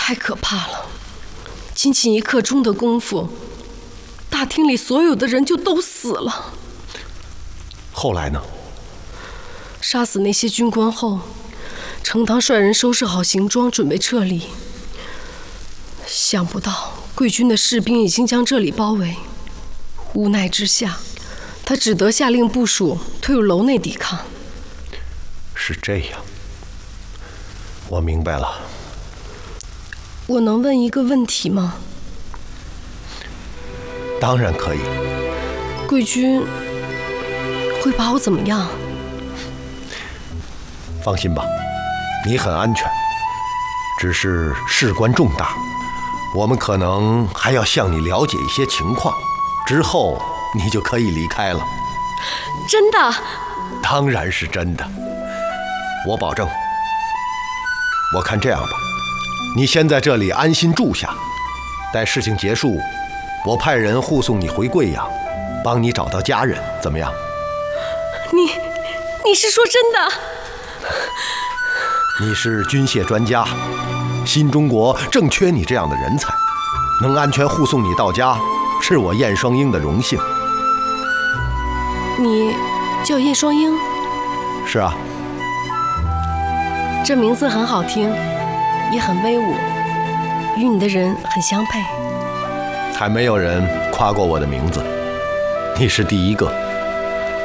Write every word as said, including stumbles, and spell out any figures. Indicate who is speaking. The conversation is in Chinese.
Speaker 1: 太可怕了！仅仅一刻钟的功夫，大厅里所有的人就都死了。
Speaker 2: 后来呢？
Speaker 1: 杀死那些军官后，程堂率人收拾好行装，准备撤离。想不到贵军的士兵已经将这里包围，无奈之下，他只得下令部属退入楼内抵抗。
Speaker 2: 是这样，我明白了。
Speaker 1: 我能问一个问题吗？
Speaker 2: 当然可以。
Speaker 1: 贵军会把我怎么样？
Speaker 2: 放心吧，你很安全，只是事关重大，我们可能还要向你了解一些情况，之后你就可以离开了。
Speaker 1: 真的？
Speaker 2: 当然是真的，我保证。我看这样吧，你先在这里安心住下，待事情结束，我派人护送你回贵阳，帮你找到家人，怎么样？
Speaker 1: 你你是说真的？
Speaker 2: 你是军械专家，新中国正缺你这样的人才，能安全护送你到家，是我燕双鹰的荣幸。
Speaker 1: 你叫燕双鹰？
Speaker 2: 是啊。
Speaker 1: 这名字很好听，也很威武，与你的人很相配。
Speaker 2: 还没有人夸过我的名字，你是第一个。